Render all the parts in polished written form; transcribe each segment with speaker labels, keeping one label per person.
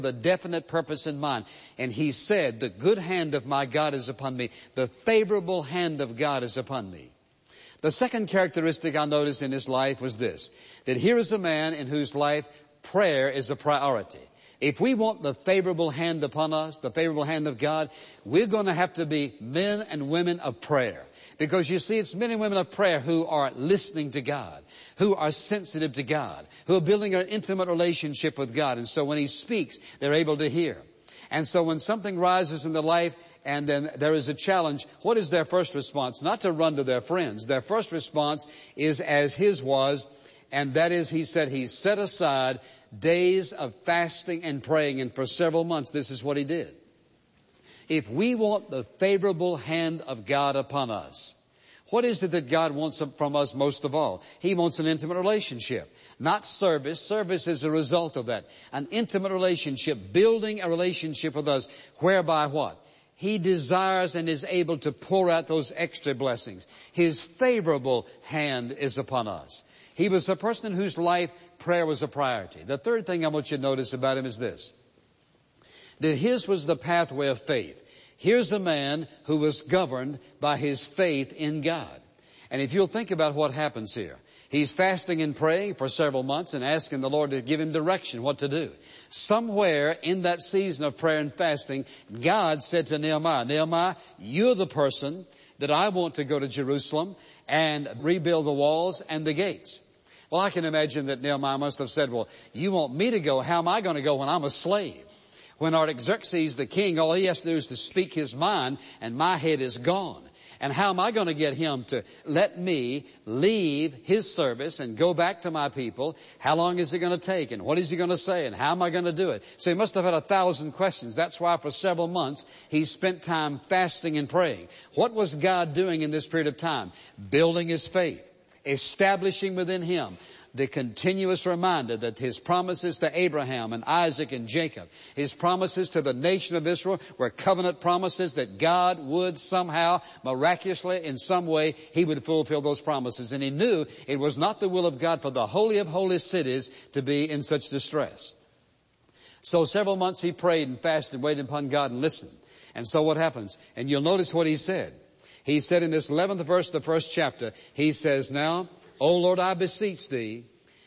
Speaker 1: the definite purpose in mind. And he said, the good hand of my God is upon me. The favorable hand of God is upon me. The second characteristic I noticed in his life was this, that here is a man in whose life prayer is a priority. If we want the favorable hand upon us, the favorable hand of God, we're going to have to be men and women of prayer. Because you see, it's men and women of prayer who are listening to God, who are sensitive to God, who are building an intimate relationship with God. And so when He speaks, they're able to hear. And so when something rises in their life and then there is a challenge, what is their first response? Not to run to their friends. Their first response is as his was, and that is, he said, he set aside days of fasting and praying, and for several months this is what he did. If we want the favorable hand of God upon us, what is it that God wants from us most of all? He wants an intimate relationship, not service. Service is a result of that. An intimate relationship, building a relationship with us, whereby what? He desires and is able to pour out those extra blessings. His favorable hand is upon us. He was a person in whose life prayer was a priority. The third thing I want you to notice about him is this, that his was the pathway of faith. Here's a man who was governed by his faith in God. And if you'll think about what happens here, he's fasting and praying for several months and asking the Lord to give him direction, what to do. Somewhere in that season of prayer and fasting, God said to Nehemiah, Nehemiah, you're the person that I want to go to Jerusalem and rebuild the walls and the gates. Well, I can imagine that Nehemiah must have said, well, you want me to go? How am I going to go when I'm a slave? When Artaxerxes, the king, all he has to do is to speak his mind, and my head is gone. And how am I going to get him to let me leave his service and go back to my people? How long is it going to take? And what is he going to say? And how am I going to do it? So he must have had 1,000 questions. That's why for several months he spent time fasting and praying. What was God doing in this period of time? Building his faith, establishing within him the continuous reminder that His promises to Abraham and Isaac and Jacob, His promises to the nation of Israel were covenant promises that God would somehow, miraculously, in some way, He would fulfill those promises. And he knew it was not the will of God for the Holy of Holy cities to be in such distress. So several months he prayed and fasted and waited upon God and listened. And so what happens? And you'll notice what he said. He said in this 11th verse of the first chapter, he says, now, O Lord, I beseech Thee,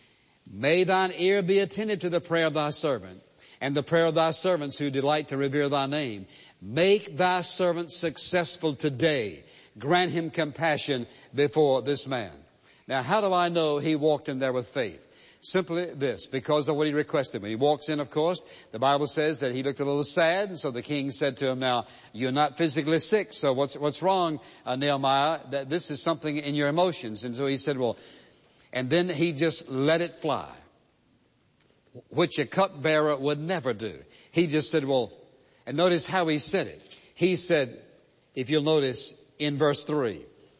Speaker 1: may Thine ear be attentive to the prayer of Thy servant and the prayer of Thy servants who delight to revere Thy name. Make Thy servant successful today. Grant him compassion before this man. Now, how do I know he walked in there with faith? Simply this, because of what he requested. When he walks in, of course, the Bible says that he looked a little sad, and so the king said to him, now, you're not physically sick, so what's wrong, Nehemiah? That this is something in your emotions. And so he said, well, and then he just let it fly, which a cupbearer would never do. He just said, well, and notice how he said it. He said, if you'll notice in verse 3,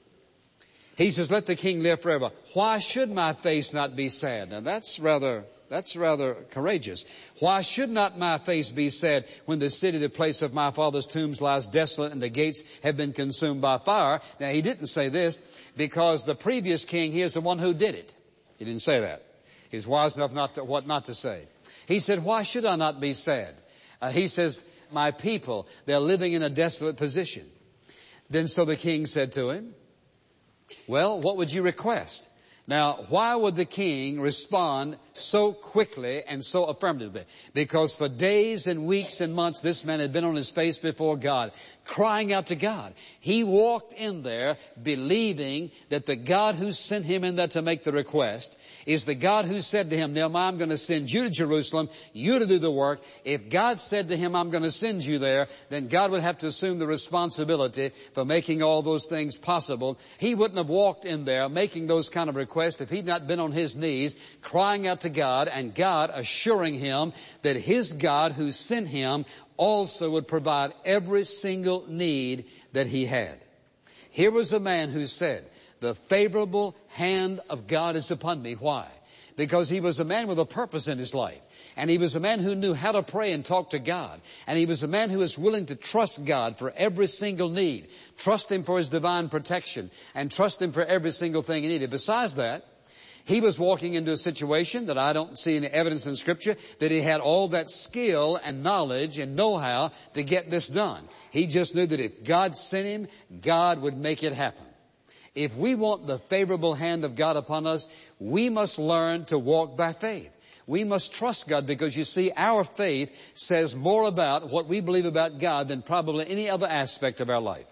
Speaker 1: he says, let the king live forever. Why should my face not be sad? Now that's rather courageous. Why should not my face be sad when the city, the place of my father's tombs, lies desolate and the gates have been consumed by fire? Now he didn't say this because the previous king, he is the one who did it. He didn't say that. He's wise enough not to say. He said, why should I not be sad? He says, my people, they're living in a desolate position. Then so the king said to him, well, what would you request? Now, why would the king respond so quickly and so affirmatively? Because for days and weeks and months, this man had been on his face before God, crying out to God. He walked in there believing that the God who sent him in there to make the request is the God who said to him, Nehemiah, I'm going to send you to Jerusalem, you to do the work. If God said to him, I'm going to send you there, then God would have to assume the responsibility for making all those things possible. He wouldn't have walked in there making those kind of requests if he'd not been on his knees crying out to God, and God assuring him that his God who sent him also would provide every single need that he had. Here was a man who said, the favorable hand of God is upon me. Why? Because he was a man with a purpose in his life. And he was a man who knew how to pray and talk to God. And he was a man who was willing to trust God for every single need. Trust Him for His divine protection. And trust Him for every single thing he needed. Besides that, He was walking into a situation that I don't see any evidence in Scripture that he had all that skill and knowledge and know-how to get this done. He just knew that if God sent him, God would make it happen. If we want the favorable hand of God upon us, we must learn to walk by faith. We must trust God, because you see, our faith says more about what we believe about God than probably any other aspect of our life.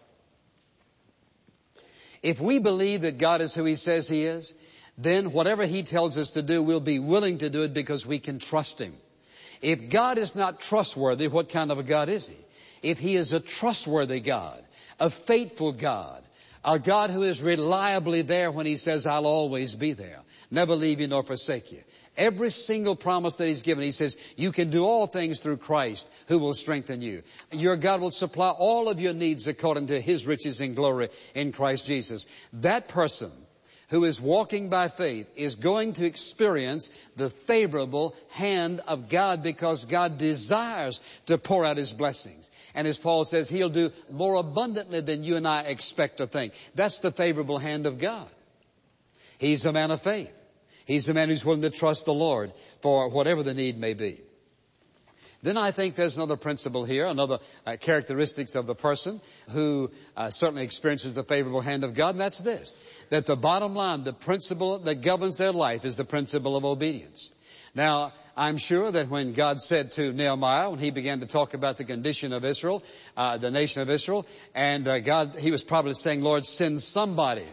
Speaker 1: If we believe that God is who He says He is, then whatever He tells us to do, we'll be willing to do it because we can trust Him. If God is not trustworthy, what kind of a God is He? If He is a trustworthy God, a faithful God, a God who is reliably there when He says, I'll always be there, never leave you nor forsake you. Every single promise that He's given, He says, you can do all things through Christ who will strengthen you. Your God will supply all of your needs according to His riches and glory in Christ Jesus. That person who is walking by faith is going to experience the favorable hand of God, because God desires to pour out His blessings. And as Paul says, He'll do more abundantly than you and I expect or think. That's the favorable hand of God. He's a man of faith. He's a man who's willing to trust the Lord for whatever the need may be. Then I think there's another principle here, another characteristics of the person who certainly experiences the favorable hand of God, and that's this, that the bottom line, the principle that governs their life is the principle of obedience. Now, I'm sure that when God said to Nehemiah, when he began to talk about the condition of Israel, the nation of Israel, and He was probably saying, Lord, send somebody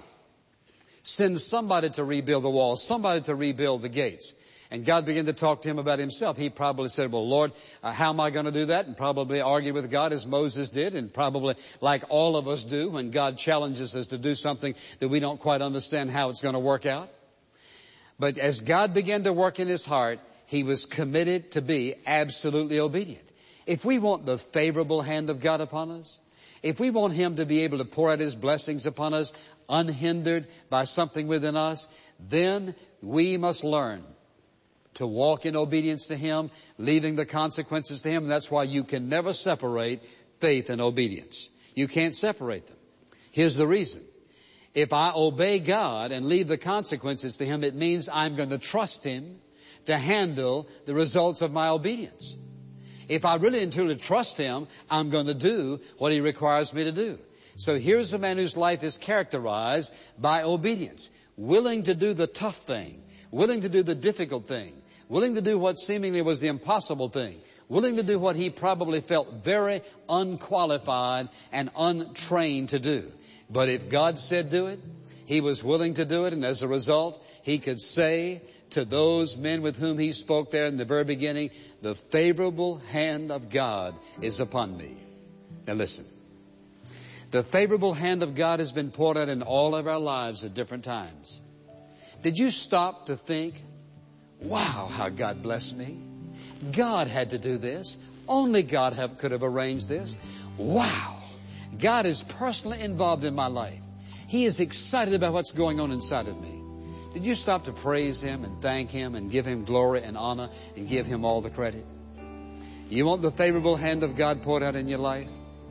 Speaker 1: to rebuild the walls, somebody to rebuild the gates. And God began to talk to him about Himself. He probably said, well, Lord, how am I going to do that? And probably argued with God as Moses did, and probably like all of us do when God challenges us to do something that we don't quite understand how it's going to work out. But as God began to work in his heart, he was committed to be absolutely obedient. If we want the favorable hand of God upon us, if we want Him to be able to pour out His blessings upon us unhindered by something within us, then we must learn to walk in obedience to Him, leaving the consequences to Him. And that's why you can never separate faith and obedience. You can't separate them. Here's the reason. If I obey God and leave the consequences to Him, it means I'm going to trust Him to handle the results of my obedience. If I really and truly trust Him, I'm going to do what He requires me to do. So here's a man whose life is characterized by obedience, willing to do the tough thing, willing to do the difficult thing, willing to do what seemingly was the impossible thing, willing to do what he probably felt very unqualified and untrained to do. But if God said do it, he was willing to do it, and as a result, he could say to those men with whom he spoke there in the very beginning, the favorable hand of God is upon me. Now listen, the favorable hand of God has been poured out in all of our lives at different times. Did you stop to think, wow, how God blessed me? God had to do this. Only God could have arranged this. Wow, God is personally involved in my life. He is excited about what's going on inside of me. Did you stop to praise Him and thank Him and give Him glory and honor and give Him all the credit? You want the favorable hand of God poured out in your life?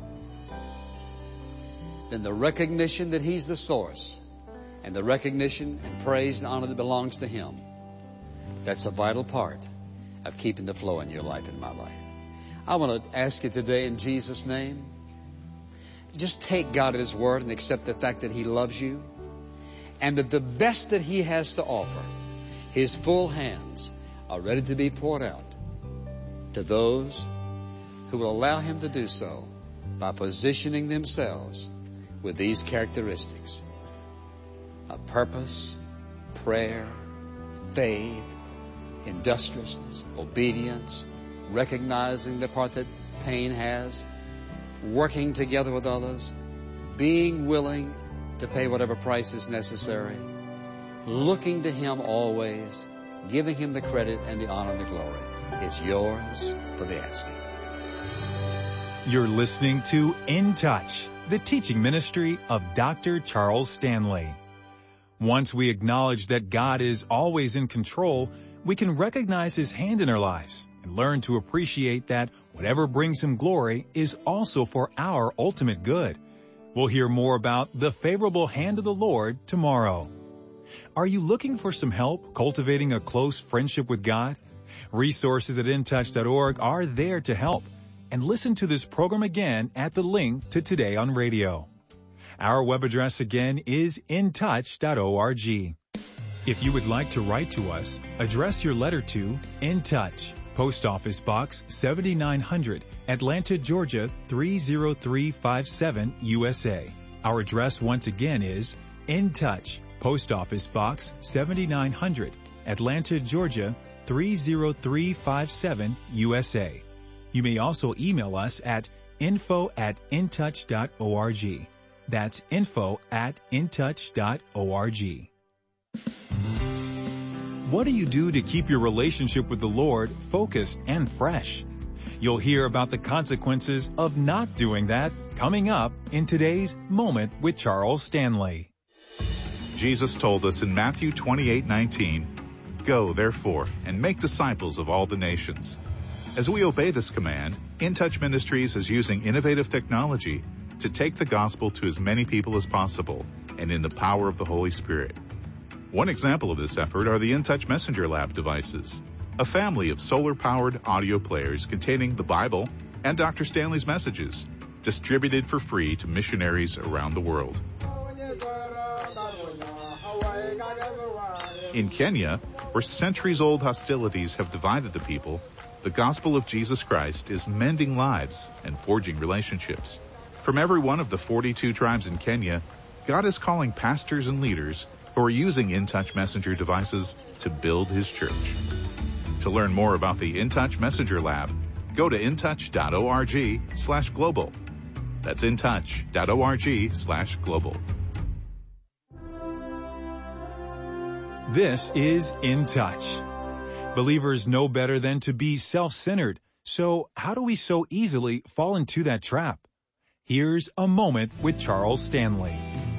Speaker 1: Then the recognition that He's the source and the recognition and praise and honor that belongs to Him, that's a vital part of keeping the flow in your life and my life. I want to ask you today in Jesus' name, just take God at His word and accept the fact that He loves you, and that the best that He has to offer, His full hands are ready to be poured out to those who will allow Him to do so by positioning themselves with these characteristics of purpose, prayer, faith, industriousness, obedience, recognizing the part that pain has, working together with others, being willing to pay whatever price is necessary, looking to Him always, giving Him the credit and the honor and the glory. It's yours for the asking.
Speaker 2: You're listening to In Touch, the teaching ministry of Dr. Charles Stanley. Once we acknowledge that God is always in control, we can recognize His hand in our lives and learn to appreciate that whatever brings Him glory is also for our ultimate good. We'll hear more about the favorable hand of the Lord tomorrow. Are you looking for some help cultivating a close friendship with God? Resources at intouch.org are there to help. And listen to this program again at the link to Today on Radio. Our web address again is intouch.org. If you would like to write to us, address your letter to In Touch, Post Office Box 7900, Atlanta, Georgia 30357, USA. Our address once again is In Touch, Post Office Box 7900, Atlanta, Georgia 30357, USA. You may also email us at info@intouch.org. That's info@intouch.org. What do you do to keep your relationship with the Lord focused and fresh? You'll hear about the consequences of not doing that coming up in today's Moment with Charles Stanley.
Speaker 3: Jesus told us in Matthew 28:19, "Go, therefore, and make disciples of all the nations." As we obey this command, In Touch Ministries is using innovative technology to take the gospel to as many people as possible and in the power of the Holy Spirit. One example of this effort are the In Touch Messenger Lab devices, a family of solar-powered audio players containing the Bible and Dr. Stanley's messages, distributed for free to missionaries around the world. In Kenya, where centuries-old hostilities have divided the people, the gospel of Jesus Christ is mending lives and forging relationships. From every one of the 42 tribes in Kenya, God is calling pastors and leaders who are using In Touch Messenger devices to build His church. To learn more about the In Touch Messenger Lab, go to intouch.org/global. That's intouch.org/global.
Speaker 2: This is In Touch. Believers know better than to be self-centered. So how do we so easily fall into that trap? Here's a Moment with Charles Stanley.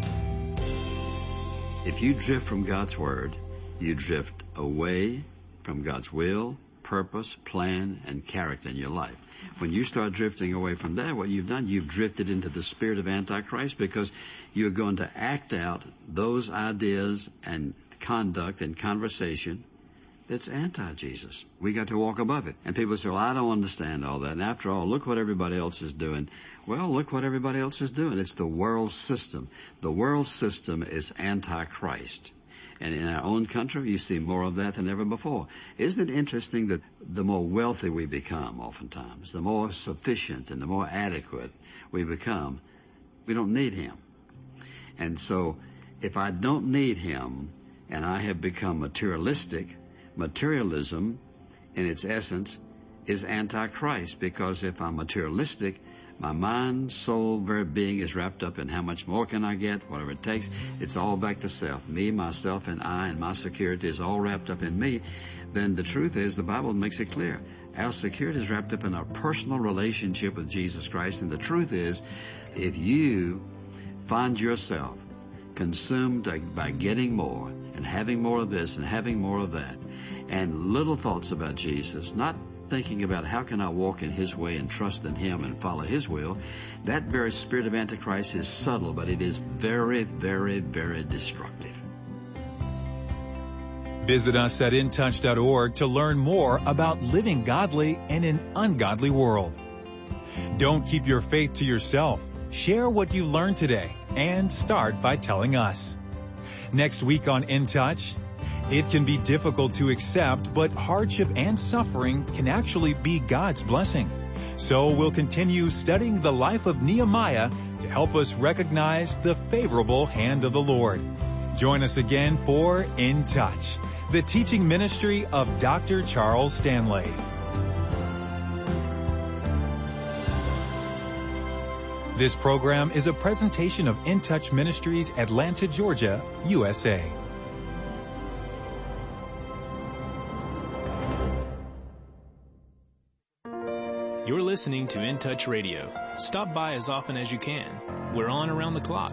Speaker 4: If you drift from God's Word, you drift away from God's will, purpose, plan, and character in your life. When you start drifting away from that, what you've done, you've drifted into the spirit of Antichrist, because you're going to act out those ideas and conduct and conversation that's anti-Jesus. We got to walk above it. And people say, well, I don't understand all that. And after all, look what everybody else is doing. Well, look what everybody else is doing. It's the world system. The world system is anti-Christ. And in our own country, you see more of that than ever before. Isn't it interesting that the more wealthy we become oftentimes, the more sufficient and the more adequate we become, we don't need Him. And so if I don't need Him and I have become materialistic, materialism, in its essence, is anti-Christ, because if I'm materialistic, my mind, soul, very being is wrapped up in how much more can I get, whatever it takes. It's all back to self. Me, myself, and I, and my security is all wrapped up in me. Then the truth is, the Bible makes it clear. Our security is wrapped up in our personal relationship with Jesus Christ. And the truth is, if you find yourself consumed by getting more and having more of this and having more of that, and little thoughts about Jesus, not thinking about how can I walk in His way and trust in Him and follow His will, that very spirit of Antichrist is subtle, but it is very, very, very destructive.
Speaker 2: Visit us at intouch.org to learn more about living godly in an ungodly world. Don't keep your faith to yourself. Share what you learned today and start by telling us. Next week on In Touch, it can be difficult to accept, but hardship and suffering can actually be God's blessing. So we'll continue studying the life of Nehemiah to help us recognize the favorable hand of the Lord. Join us again for In Touch, the teaching ministry of Dr. Charles Stanley. This program is a presentation of In Touch Ministries, Atlanta, Georgia, USA.
Speaker 5: You're listening to In Touch Radio. Stop by as often as you can. We're on around the clock.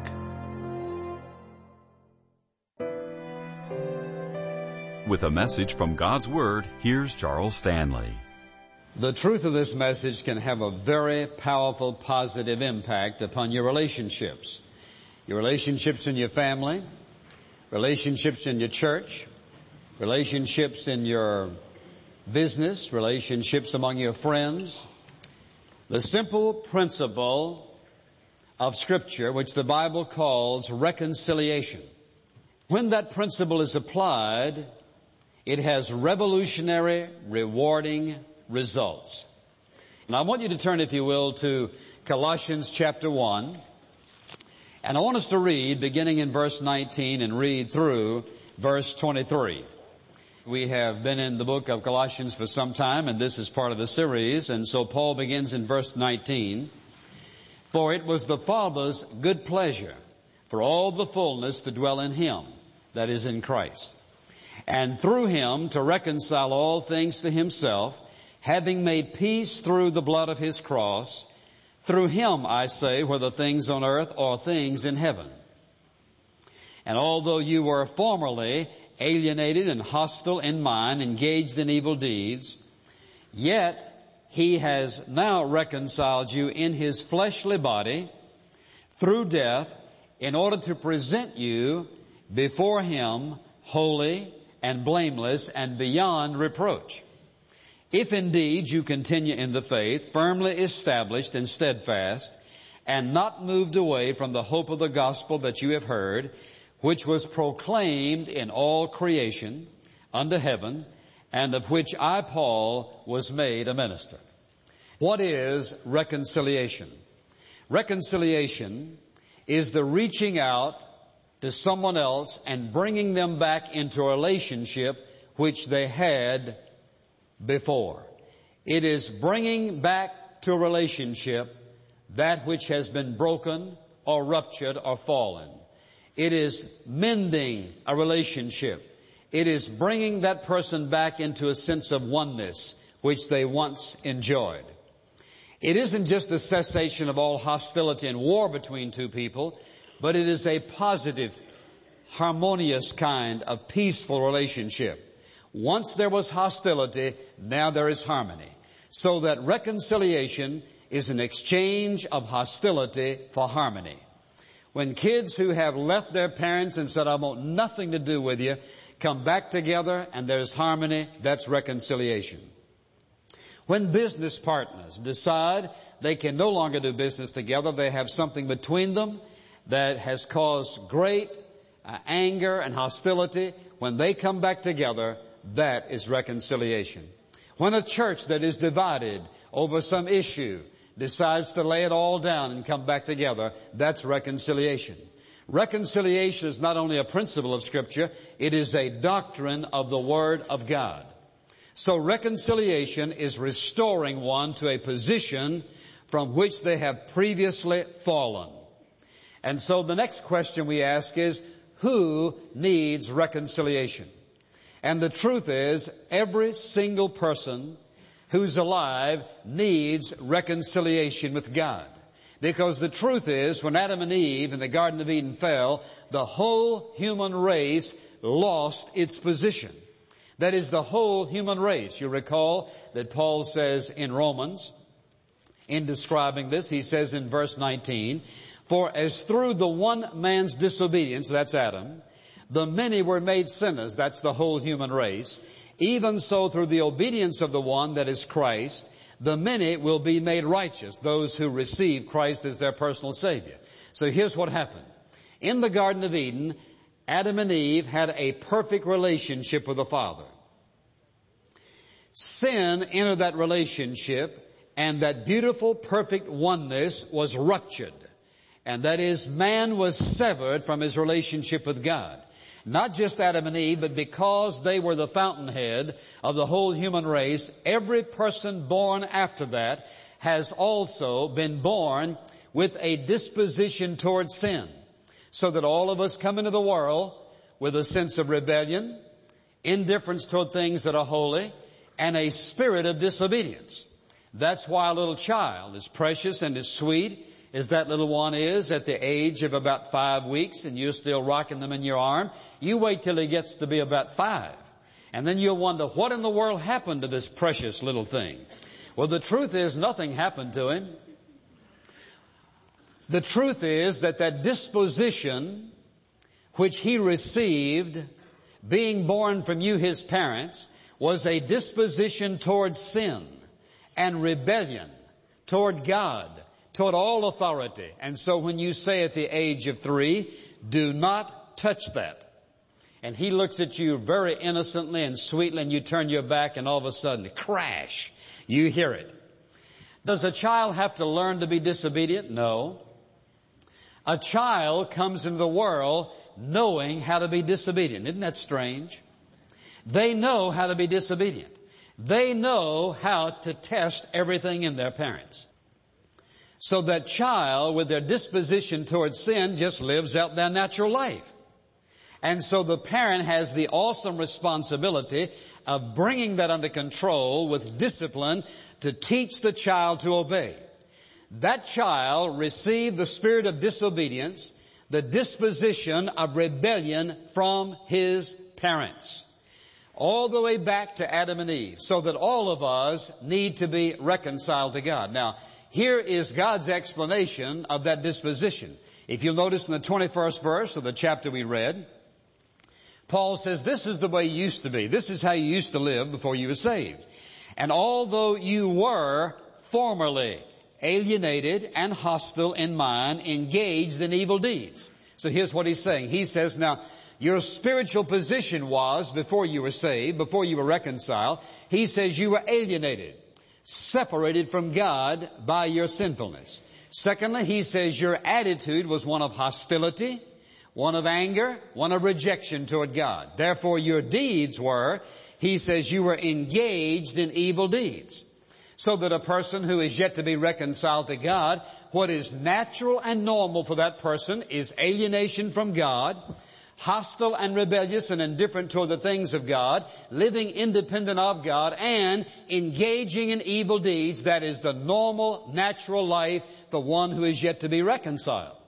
Speaker 6: With a message from God's Word, here's Charles Stanley.
Speaker 1: The truth of this message can have a very powerful, positive impact upon your relationships. Your relationships in your family, relationships in your church, relationships in your business, relationships among your friends. The simple principle of Scripture, which the Bible calls reconciliation. When that principle is applied, it has revolutionary, rewarding results. And I want you to turn, if you will, to Colossians chapter 1. And I want us to read, beginning in verse 19, and read through verse 23. We have been in the book of Colossians for some time, and this is part of the series. And so Paul begins in verse 19. For it was the Father's good pleasure for all the fullness to dwell in Him, that is, in Christ, and through Him to reconcile all things to Himself, having made peace through the blood of His cross. Through Him, I say, whether things on earth or things in heaven. And although you were formerly alienated and hostile in mind, engaged in evil deeds, yet He has now reconciled you in His fleshly body through death, in order to present you before Him holy and blameless and beyond reproach. If indeed you continue in the faith, firmly established and steadfast, and not moved away from the hope of the gospel that you have heard, which was proclaimed in all creation under heaven, and of which I, Paul, was made a minister. What is reconciliation? Reconciliation is the reaching out to someone else and bringing them back into a relationship which they had before. It is bringing back to a relationship that which has been broken or ruptured or fallen. It is mending a relationship. It is bringing that person back into a sense of oneness which they once enjoyed. It isn't just the cessation of all hostility and war between two people, but it is a positive, harmonious kind of peaceful relationship. Once there was hostility, now there is harmony. So that reconciliation is an exchange of hostility for harmony. When kids who have left their parents and said, I want nothing to do with you, come back together and there's harmony, that's reconciliation. When business partners decide they can no longer do business together, they have something between them that has caused great anger and hostility, when they come back together, that is reconciliation. When a church that is divided over some issue decides to lay it all down and come back together, that's reconciliation. Reconciliation is not only a principle of Scripture, it is a doctrine of the Word of God. So reconciliation is restoring one to a position from which they have previously fallen. And so the next question we ask is, who needs reconciliation? And the truth is, every single person who's alive needs reconciliation with God. Because the truth is, when Adam and Eve in the Garden of Eden fell, the whole human race lost its position. That is, the whole human race. You recall that Paul says in Romans, in describing this, he says in verse 19, for as through the one man's disobedience, that's Adam, the many were made sinners, that's the whole human race, even so through the obedience of the one, that is Christ, the many will be made righteous, those who receive Christ as their personal Savior. So here's what happened. In the Garden of Eden, Adam and Eve had a perfect relationship with the Father. Sin entered that relationship, and that beautiful, perfect oneness was ruptured. And that is, man was severed from his relationship with God. Not just Adam and Eve, but because they were the fountainhead of the whole human race, every person born after that has also been born with a disposition towards sin. So that all of us come into the world with a sense of rebellion, indifference toward things that are holy, and a spirit of disobedience. That's why a little child is precious and is sweet as that little one is at the age of about 5 weeks, and you're still rocking them in your arm. You wait till he gets to be about 5. And then you'll wonder, what in the world happened to this precious little thing? Well, the truth is, nothing happened to him. The truth is that disposition which he received, being born from you his parents, was a disposition toward sin and rebellion toward God, toward all authority. And so when you say at the age of 3, do not touch that. And he looks at you very innocently and sweetly, and you turn your back, and all of a sudden, crash, you hear it. Does a child have to learn to be disobedient? No. A child comes into the world knowing how to be disobedient. Isn't that strange? They know how to be disobedient. They know how to test everything in their parents. So that child, with their disposition towards sin, just lives out their natural life. And so the parent has the awesome responsibility of bringing that under control with discipline to teach the child to obey. That child received the spirit of disobedience, the disposition of rebellion from his parents, all the way back to Adam and Eve, so that all of us need to be reconciled to God. Now, here is God's explanation of that disposition. If you'll notice in the 21st verse of the chapter we read, Paul says, this is the way you used to be. This is how you used to live before you were saved. And although you were formerly alienated and hostile in mind, engaged in evil deeds. So here's what he's saying. He says, now, your spiritual position was, before you were saved, before you were reconciled, he says you were alienated, separated from God by your sinfulness. Secondly, he says your attitude was one of hostility, one of anger, one of rejection toward God. Therefore, your deeds were, he says, you were engaged in evil deeds. So that a person who is yet to be reconciled to God, what is natural and normal for that person is alienation from God, hostile and rebellious and indifferent toward the things of God, living independent of God, and engaging in evil deeds. That is the normal, natural life for one who is yet to be reconciled.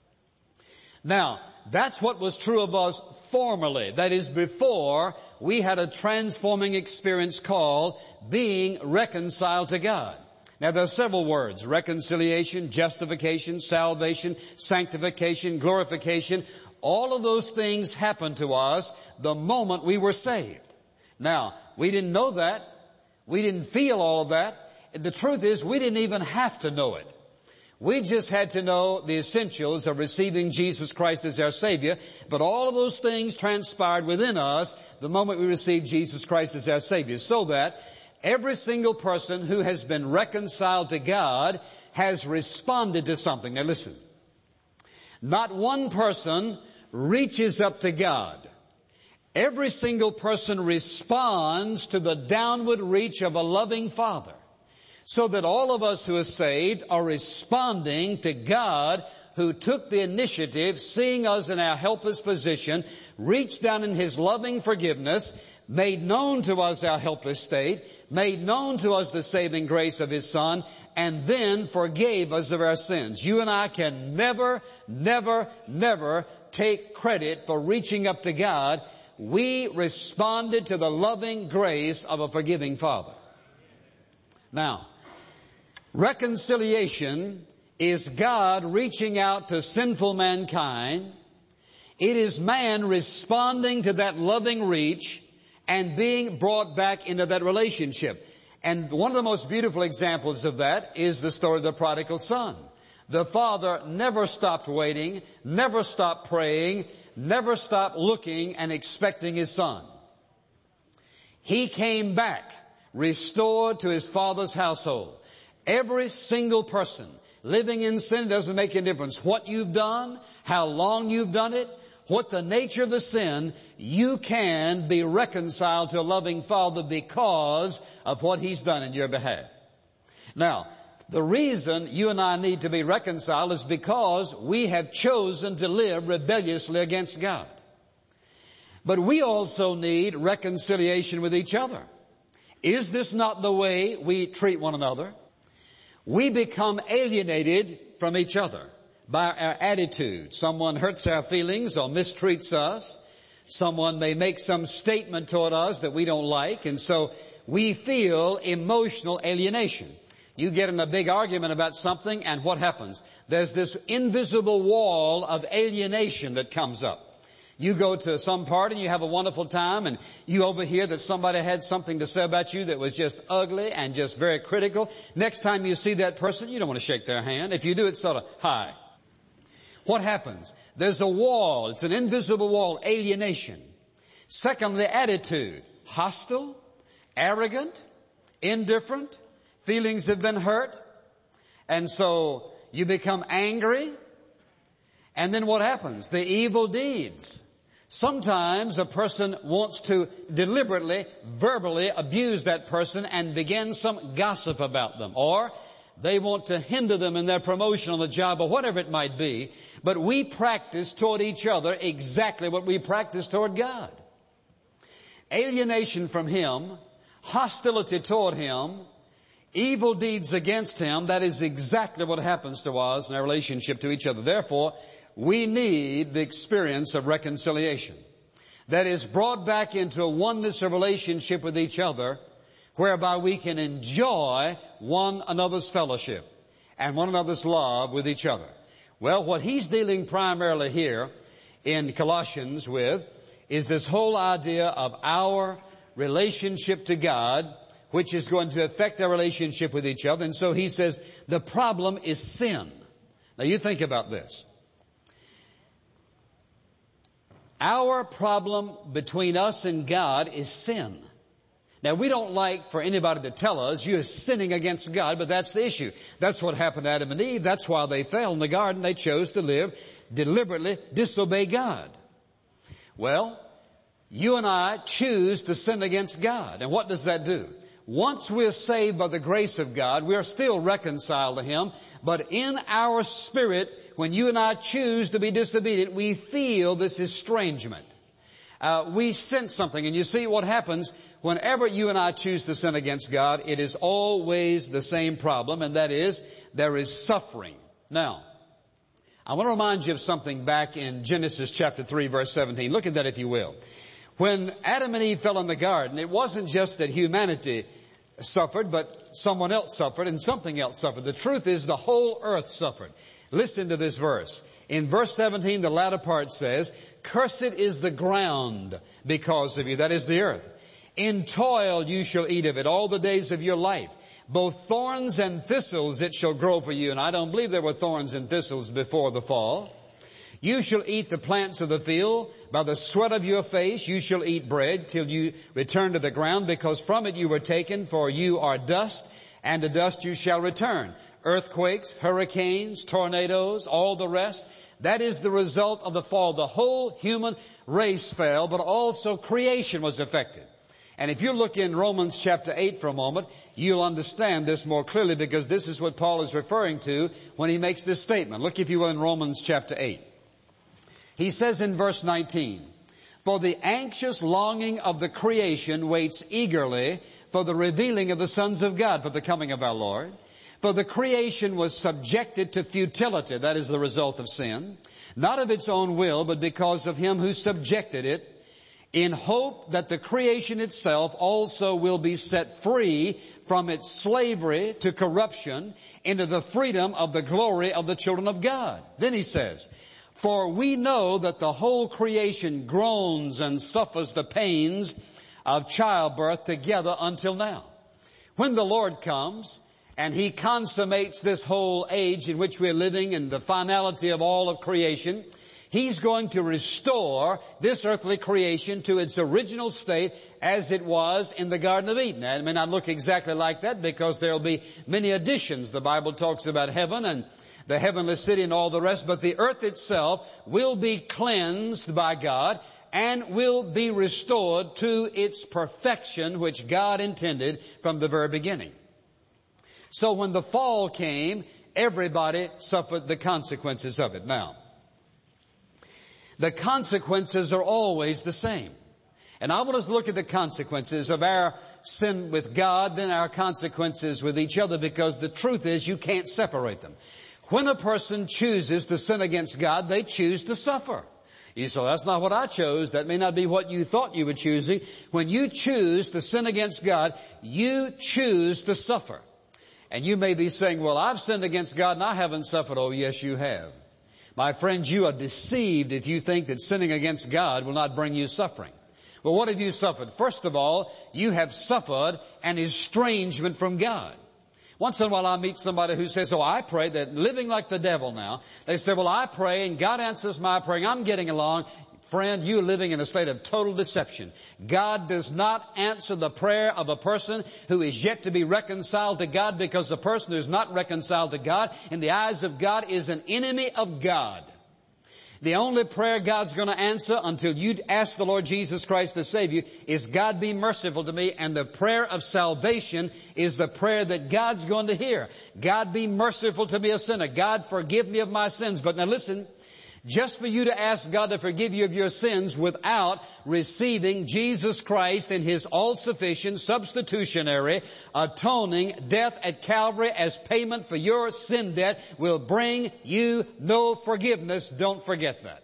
Speaker 1: Now, that's what was true of us formerly. That is, before we had a transforming experience called being reconciled to God. Now, there are several words: reconciliation, justification, salvation, sanctification, glorification. All of those things happened to us the moment we were saved. Now, we didn't know that. We didn't feel all of that. The truth is, we didn't even have to know it. We just had to know the essentials of receiving Jesus Christ as our Savior. But all of those things transpired within us the moment we received Jesus Christ as our Savior. So that every single person who has been reconciled to God has responded to something. Now listen. Not one person reaches up to God. Every single person responds to the downward reach of a loving Father. So that all of us who are saved are responding to God, who took the initiative, seeing us in our helpless position, reached down in His loving forgiveness, made known to us our helpless state, made known to us the saving grace of His Son, and then forgave us of our sins. You and I can never take credit for reaching up to God. We responded to the loving grace of a forgiving Father. Now, reconciliation is God reaching out to sinful mankind. It is man responding to that loving reach and being brought back into that relationship. And one of the most beautiful examples of that is the story of the prodigal son. The father never stopped waiting, never stopped praying, never stopped looking and expecting his son. He came back, restored to his father's household. Every single person living in sin, doesn't make any difference what you've done, how long you've done it, what the nature of the sin, you can be reconciled to a loving Father because of what He's done in your behalf. Now, the reason you and I need to be reconciled is because we have chosen to live rebelliously against God. But we also need reconciliation with each other. Is this not the way we treat one another? We become alienated from each other by our attitude. Someone hurts our feelings or mistreats us. Someone may make some statement toward us that we don't like, and so we feel emotional alienation. You get in a big argument about something, and what happens? There's this invisible wall of alienation that comes up. You go to some party and you have a wonderful time, and you overhear that somebody had something to say about you that was just ugly and just very critical. Next time you see that person, you don't want to shake their hand. If you do, it's sort of, hi. What happens? There's a wall. It's an invisible wall, alienation. Secondly, attitude. Hostile, arrogant, indifferent. Feelings have been hurt. And so you become angry. And then what happens? The evil deeds. Sometimes a person wants to deliberately, verbally abuse that person and begin some gossip about them. Or they want to hinder them in their promotion on the job or whatever it might be. But we practice toward each other exactly what we practice toward God. Alienation from Him, hostility toward Him, evil deeds against Him, that is exactly what happens to us in our relationship to each other. Therefore, we need the experience of reconciliation that is brought back into a oneness of relationship with each other, whereby we can enjoy one another's fellowship and one another's love with each other. Well, what he's dealing primarily here in Colossians with is this whole idea of our relationship to God, which is going to affect our relationship with each other. And so he says the problem is sin. Now you think about this. Our problem between us and God is sin. Now, we don't like for anybody to tell us you're sinning against God, but that's the issue. That's what happened to Adam and Eve. That's why they fell in the garden. They chose to live deliberately, disobey God. Well, you and I choose to sin against God. And what does that do? Once we're saved by the grace of God, we are still reconciled to Him. But in our spirit, when you and I choose to be disobedient, we feel this estrangement. We sense something. And you see what happens whenever you and I choose to sin against God, it is always the same problem, and that is there is suffering. Now, I want to remind you of something back in Genesis chapter 3, verse 17. Look at that if you will. When Adam and Eve fell in the garden, it wasn't just that humanity suffered, but someone else suffered and something else suffered. The truth is the whole earth suffered. Listen to this verse. In verse 17, the latter part says, "Cursed is the ground because of you," that is the earth. "In toil you shall eat of it all the days of your life. Both thorns and thistles it shall grow for you." And I don't believe there were thorns and thistles before the fall. "You shall eat the plants of the field. By the sweat of your face you shall eat bread till you return to the ground, because from it you were taken, for you are dust, and to dust you shall return." Earthquakes, hurricanes, tornadoes, all the rest. That is the result of the fall. The whole human race fell, but also creation was affected. And if you look in Romans chapter 8 for a moment, you'll understand this more clearly, because this is what Paul is referring to when he makes this statement. Look, if you will, in Romans chapter 8. He says in verse 19, "For the anxious longing of the creation waits eagerly for the revealing of the sons of God," for the coming of our Lord. "For the creation was subjected to futility," that is the result of sin, "not of its own will, but because of Him who subjected it, in hope that the creation itself also will be set free from its slavery to corruption into the freedom of the glory of the children of God." Then he says, "For we know that the whole creation groans and suffers the pains of childbirth together until now." When the Lord comes and He consummates this whole age in which we're living and the finality of all of creation, He's going to restore this earthly creation to its original state as it was in the Garden of Eden. And it may not look exactly like that, because there will be many additions. The Bible talks about heaven and the heavenly city and all the rest, but the earth itself will be cleansed by God and will be restored to its perfection, which God intended from the very beginning. So when the fall came, everybody suffered the consequences of it. Now, the consequences are always the same. And I want us to look at the consequences of our sin with God, then our consequences with each other, because the truth is you can't separate them. When a person chooses to sin against God, they choose to suffer. You say, "That's not what I chose." That may not be what you thought you were choosing. When you choose to sin against God, you choose to suffer. And you may be saying, "Well, I've sinned against God and I haven't suffered." Oh, yes, you have. My friends, you are deceived if you think that sinning against God will not bring you suffering. Well, what have you suffered? First of all, you have suffered an estrangement from God. Once in a while I meet somebody who says, oh, I pray, that living like the devil now. They say, well, I pray and God answers my prayer. I'm getting along. Friend, you're living in a state of total deception. God does not answer the prayer of a person who is yet to be reconciled to God, because the person who is not reconciled to God in the eyes of God is an enemy of God. The only prayer God's going to answer until you ask the Lord Jesus Christ to save you is, God, be merciful to me. And the prayer of salvation is the prayer that God's going to hear. God, be merciful to me, a sinner. God, forgive me of my sins. But now listen, just for you to ask God to forgive you of your sins without receiving Jesus Christ in His all-sufficient, substitutionary, atoning death at Calvary as payment for your sin debt will bring you no forgiveness. Don't forget that.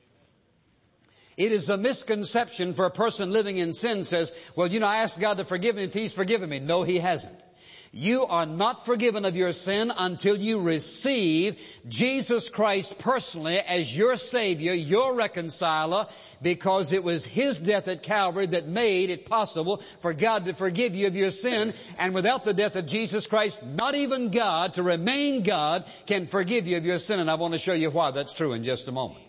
Speaker 1: It is a misconception for a person living in sin says, well, I asked God to forgive me if He's forgiven me. No, He hasn't. You are not forgiven of your sin until you receive Jesus Christ personally as your Savior, your reconciler, because it was His death at Calvary that made it possible for God to forgive you of your sin. And without the death of Jesus Christ, not even God, to remain God, can forgive you of your sin. And I want to show you why that's true in just a moment.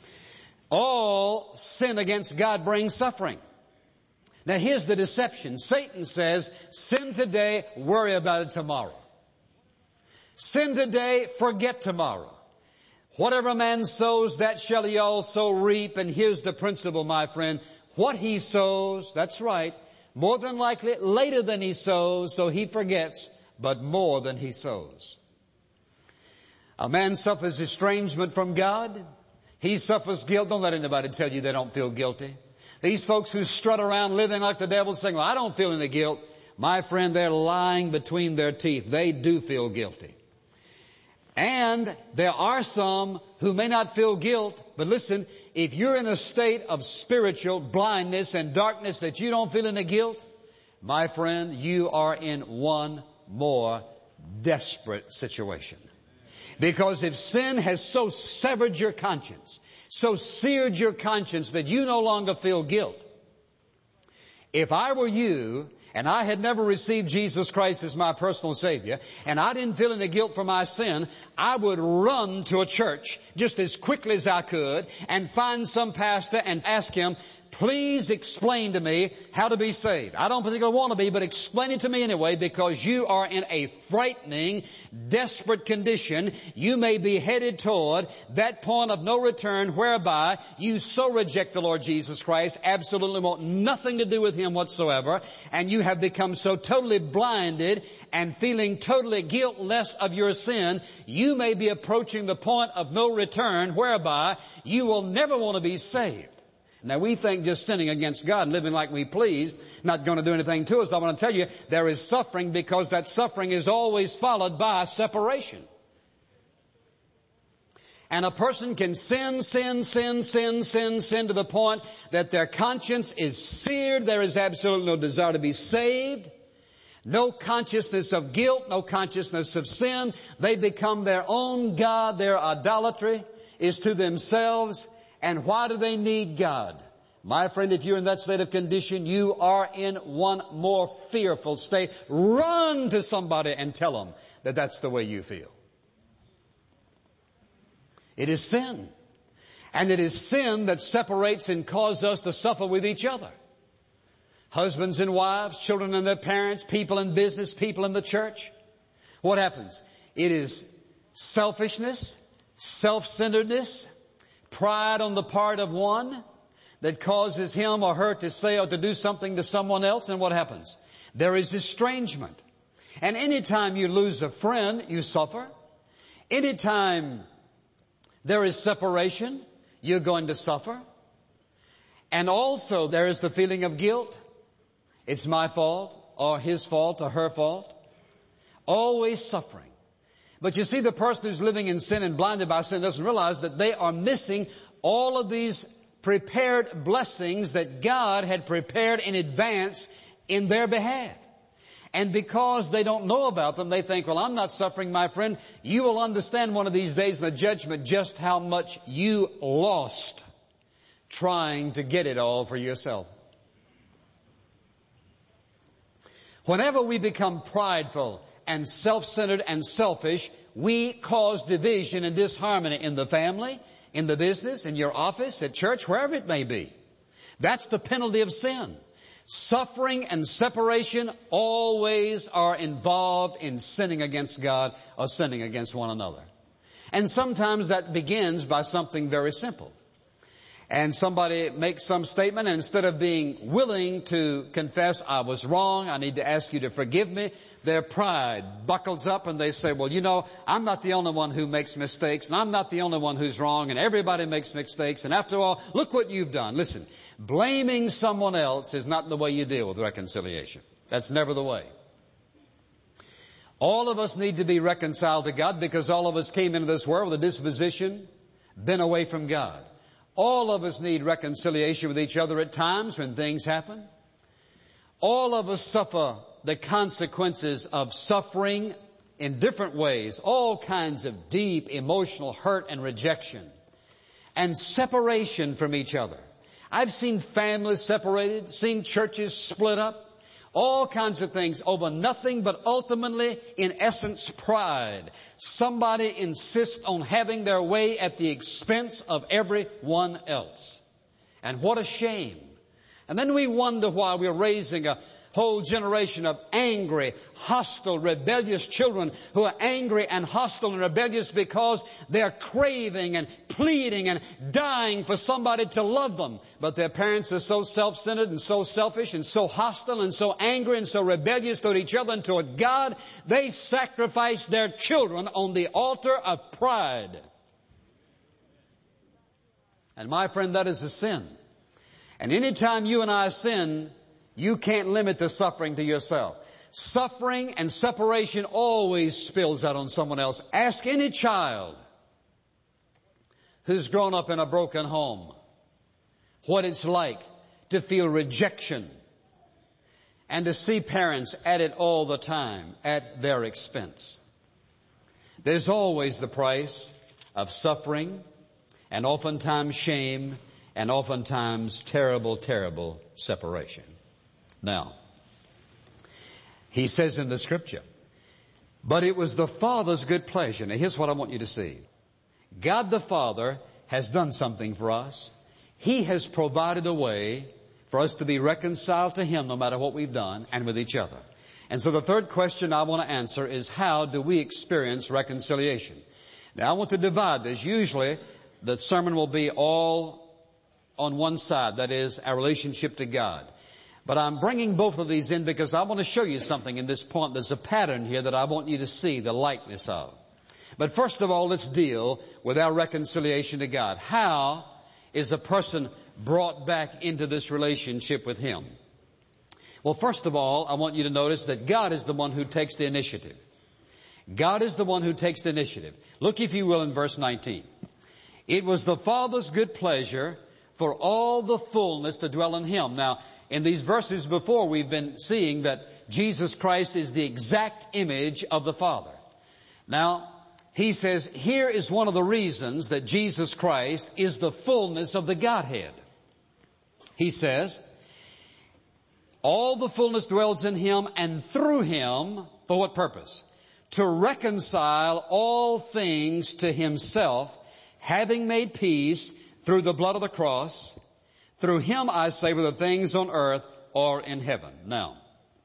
Speaker 1: All sin against God brings suffering. Now here's the deception. Satan says, sin today, worry about it tomorrow. Sin today, forget tomorrow. Whatever a man sows, that shall he also reap. And here's the principle, my friend. What he sows, that's right, more than likely later than he sows, so he forgets, but more than he sows. A man suffers estrangement from God. He suffers guilt. Don't let anybody tell you they don't feel guilty. These folks who strut around living like the devil saying, well, I don't feel any guilt. My friend, they're lying between their teeth. They do feel guilty. And there are some who may not feel guilt, but listen, if you're in a state of spiritual blindness and darkness that you don't feel any guilt, my friend, you are in one more desperate situation. Because if sin has so severed your conscience, so seared your conscience that you no longer feel guilt. If I were you, and I had never received Jesus Christ as my personal Savior, and I didn't feel any guilt for my sin, I would run to a church just as quickly as I could and find some pastor and ask him, please explain to me how to be saved. I don't particularly want to be, but explain it to me anyway, because you are in a frightening, desperate condition. You may be headed toward that point of no return whereby you so reject the Lord Jesus Christ, absolutely want nothing to do with Him whatsoever, and you have become so totally blinded and feeling totally guiltless of your sin, you may be approaching the point of no return whereby you will never want to be saved. Now we think just sinning against God and living like we please, not going to do anything to us. I want to tell you, there is suffering, because that suffering is always followed by separation. And a person can sin to the point that their conscience is seared. There is absolutely no desire to be saved. No consciousness of guilt, no consciousness of sin. They become their own God. Their idolatry is to themselves. And why do they need God? My friend, if you're in that state of condition, you are in one more fearful state. Run to somebody and tell them that that's the way you feel. It is sin. And it is sin that separates and causes us to suffer with each other. Husbands and wives, children and their parents, people in business, people in the church. What happens? It is selfishness, self-centeredness, pride on the part of one that causes him or her to say or to do something to someone else. And what happens? There is estrangement. And anytime you lose a friend, you suffer. Anytime there is separation, you're going to suffer. And also there is the feeling of guilt. It's my fault or his fault or her fault. Always suffering. But you see, the person who's living in sin and blinded by sin doesn't realize that they are missing all of these prepared blessings that God had prepared in advance in their behalf. And because they don't know about them, they think, well, I'm not suffering, my friend. You will understand one of these days in the judgment just how much you lost trying to get it all for yourself. Whenever we become prideful and self-centered and selfish, we cause division and disharmony in the family, in the business, in your office, at church, wherever it may be. That's the penalty of sin. Suffering and separation always are involved in sinning against God or sinning against one another. And sometimes that begins by something very simple. And somebody makes some statement, and instead of being willing to confess, I was wrong, I need to ask you to forgive me, their pride buckles up and they say, well, you know, I'm not the only one who makes mistakes, and I'm not the only one who's wrong, and everybody makes mistakes, and after all, look what you've done. Listen, blaming someone else is not the way you deal with reconciliation. That's never the way. All of us need to be reconciled to God because all of us came into this world with a disposition, been away from God. All of us need reconciliation with each other at times when things happen. All of us suffer the consequences of suffering in different ways, all kinds of deep emotional hurt and rejection and separation from each other. I've seen families separated, seen churches split up, all kinds of things over nothing but ultimately, in essence, pride. Somebody insists on having their way at the expense of everyone else. And what a shame. And then we wonder why we're raising a whole generation of angry, hostile, rebellious children who are angry and hostile and rebellious because they're craving and pleading and dying for somebody to love them. But their parents are so self-centered and so selfish and so hostile and so angry and so rebellious toward each other and toward God, they sacrifice their children on the altar of pride. And my friend, that is a sin. And anytime you and I sin, you can't limit the suffering to yourself. Suffering and separation always spills out on someone else. Ask any child who's grown up in a broken home what it's like to feel rejection and to see parents at it all the time at their expense. There's always the price of suffering and oftentimes shame and oftentimes terrible, terrible separation. Now, he says in the scripture, but it was the Father's good pleasure. Now, here's what I want you to see. God the Father has done something for us. He has provided a way for us to be reconciled to Him no matter what we've done and with each other. And so the third question I want to answer is, how do we experience reconciliation? Now, I want to divide this. Usually, the sermon will be all on one side, that is, our relationship to God. But I'm bringing both of these in because I want to show you something in this point. There's a pattern here that I want you to see the likeness of. But first of all, let's deal with our reconciliation to God. How is a person brought back into this relationship with Him? Well, first of all, I want you to notice that God is the one who takes the initiative. God is the one who takes the initiative. Look, if you will, in verse 19. It was the Father's good pleasure for all the fullness to dwell in Him. Now, in these verses before, we've been seeing that Jesus Christ is the exact image of the Father. Now, he says, here is one of the reasons that Jesus Christ is the fullness of the Godhead. He says, all the fullness dwells in Him, and through Him, for what purpose? To reconcile all things to Himself, having made peace through the blood of the cross. Through Him, I say, whether things on earth or in heaven. Now,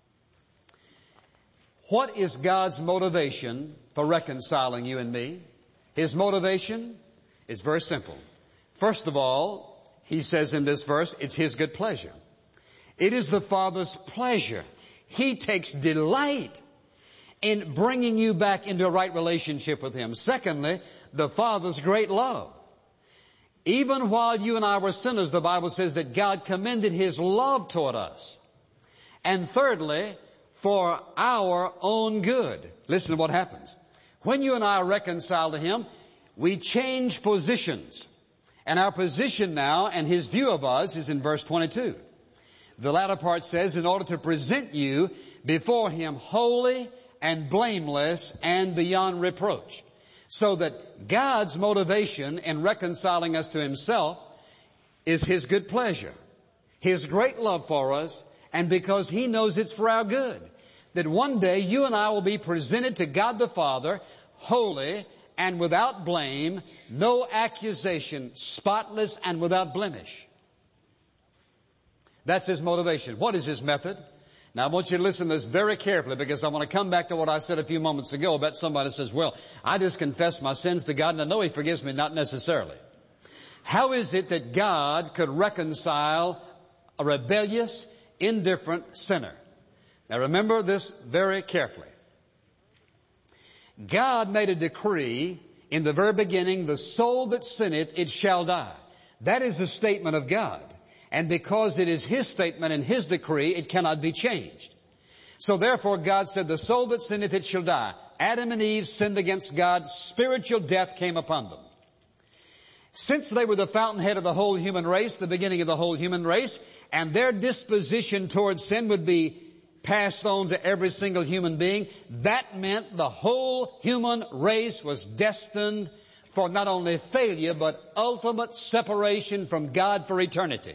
Speaker 1: what is God's motivation for reconciling you and me? His motivation is very simple. First of all, He says in this verse, it's His good pleasure. It is the Father's pleasure. He takes delight in bringing you back into a right relationship with Him. Secondly, the Father's great love. Even while you and I were sinners, the Bible says that God commended His love toward us. And thirdly, for our own good. Listen to what happens. When you and I are reconciled to Him, we change positions. And our position now and His view of us is in verse 22. The latter part says, in order to present you before Him holy and blameless and beyond reproach. So that God's motivation in reconciling us to Himself is His good pleasure, His great love for us, and because He knows it's for our good. That one day you and I will be presented to God the Father, holy and without blame, no accusation, spotless and without blemish. That's His motivation. What is His method? Now I want you to listen to this very carefully, because I want to come back to what I said a few moments ago about somebody that says, well, I just confess my sins to God and I know He forgives me. Not necessarily. How is it that God could reconcile a rebellious, indifferent sinner? Now remember this very carefully. God made a decree in the very beginning, the soul that sinneth, it shall die. That is the statement of God. And because it is His statement and His decree, it cannot be changed. So therefore God said, the soul that sinneth, it shall die. Adam and Eve sinned against God. Spiritual death came upon them. Since they were the fountainhead of the whole human race, the beginning of the whole human race, and their disposition towards sin would be passed on to every single human being, that meant the whole human race was destined for not only failure, but ultimate separation from God for eternity.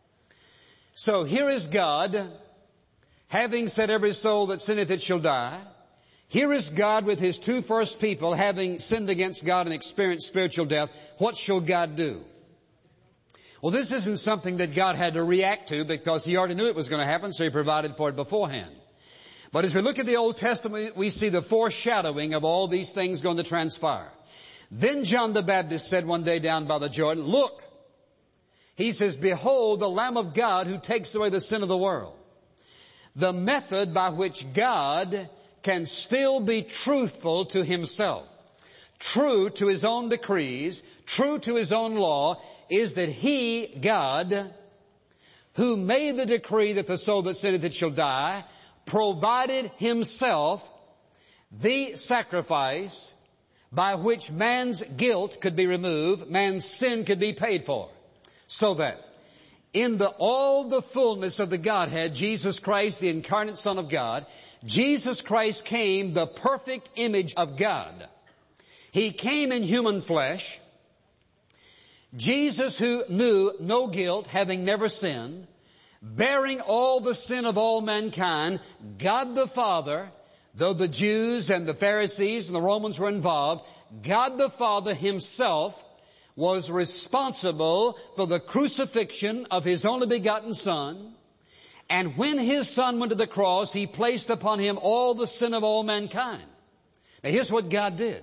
Speaker 1: So here is God, having said every soul that sinneth it shall die. Here is God with His two first people, having sinned against God and experienced spiritual death. What shall God do? Well, this isn't something that God had to react to, because He already knew it was going to happen, so He provided for it beforehand. But as we look at the Old Testament, we see the foreshadowing of all these things going to transpire. Then John the Baptist said one day down by the Jordan, look, he says, behold the Lamb of God who takes away the sin of the world. The method by which God can still be truthful to Himself, true to His own decrees, true to His own law, is that He, God, who made the decree that the soul that sinneth it shall die, provided Himself the sacrifice by which man's guilt could be removed, man's sin could be paid for. So that in all the fullness of the Godhead, Jesus Christ, the incarnate Son of God, Jesus Christ came the perfect image of God. He came in human flesh. Jesus, who knew no guilt, having never sinned, bearing all the sin of all mankind, God the Father, though the Jews and the Pharisees and the Romans were involved, God the Father Himself was responsible for the crucifixion of His only begotten Son. And when His Son went to the cross, He placed upon Him all the sin of all mankind. Now here's what God did.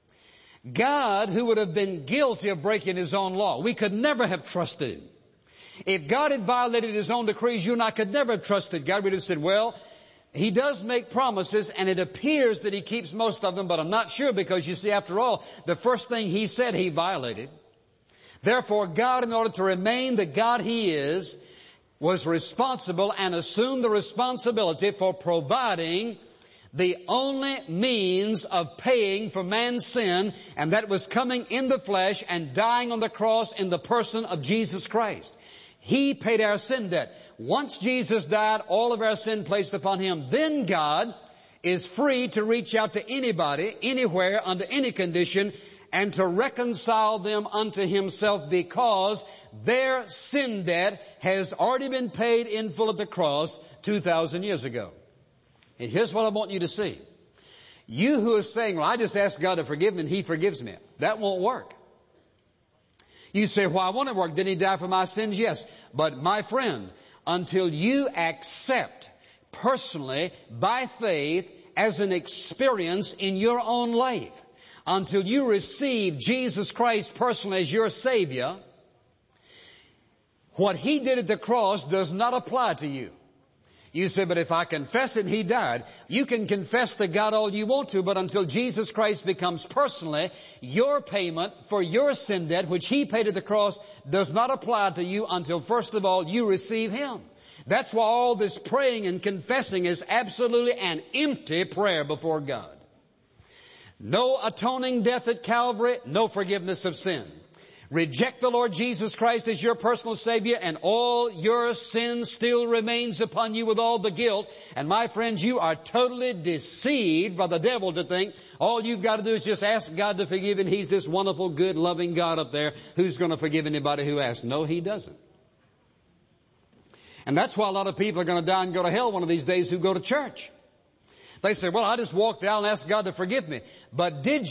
Speaker 1: God, who would have been guilty of breaking His own law, we could never have trusted Him. If God had violated His own decrees, you and I could never have trusted God. We'd have said, well, He does make promises, and it appears that He keeps most of them, but I'm not sure, because you see, after all, the first thing He said He violated. Therefore, God, in order to remain the God He is, was responsible and assumed the responsibility for providing the only means of paying for man's sin, and that was coming in the flesh and dying on the cross in the person of Jesus Christ. He paid our sin debt. Once Jesus died, all of our sin placed upon Him. Then God is free to reach out to anybody, anywhere, under any condition, and to reconcile them unto Himself, because their sin debt has already been paid in full at the cross 2,000 years ago. And here's what I want you to see. You who are saying, well, I just ask God to forgive me and He forgives me. That won't work. You say, well, I want it to work. Didn't He die for my sins? Yes. But my friend, until you accept personally, by faith, as an experience in your own life, until you receive Jesus Christ personally as your Savior, what He did at the cross does not apply to you. You say, but if I confess it and He died, you can confess to God all you want to, but until Jesus Christ becomes personally your payment for your sin debt, which He paid at the cross, does not apply to you until, first of all, you receive Him. That's why all this praying and confessing is absolutely an empty prayer before God. No atoning death at Calvary, no forgiveness of sin. Reject the Lord Jesus Christ as your personal Savior, and all your sin still remains upon you with all the guilt. And my friends, you are totally deceived by the devil to think all you've got to do is just ask God to forgive, and He's this wonderful, good, loving God up there who's going to forgive anybody who asks. No, He doesn't. And that's why a lot of people are going to die and go to hell one of these days who go to church. They say, well, I just walked out and asked God to forgive me. But did